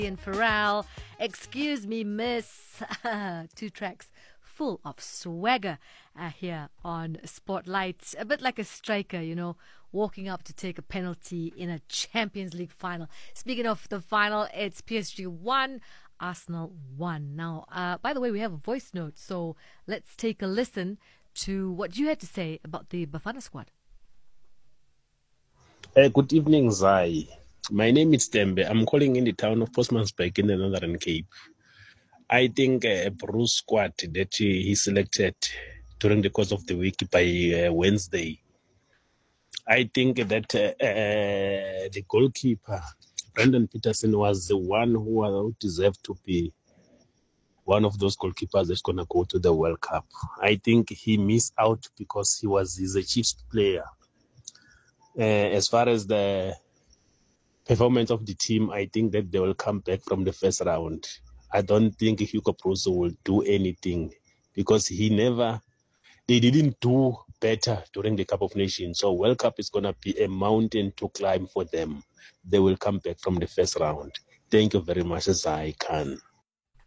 and Pharrell. Excuse me, miss. Two tracks full of swagger here on Spotlight. A bit like a striker, walking up to take a penalty in a Champions League final. Speaking of the final, it's PSG 1, Arsenal 1. Now, by the way, we have a voice note, so let's take a listen to what you had to say about the Bafana squad. Good evening, Zai. My name is Tembe. I'm calling in the town of Postmansberg in the Northern Cape. I think Bruce squad that he selected during the course of the week by Wednesday, I think that the goalkeeper, Brendan Peterson, was the one who deserved to be one of those goalkeepers that's going to go to the World Cup. I think he missed out because he's a Chiefs player. As far as the performance of the team, I think that they will come back from the first round. I don't think Hugo Broos will do anything because they didn't do better during the Cup of Nations. So World Cup is going to be a mountain to climb for them. They will come back from the first round. Thank you very much, Zai Khan.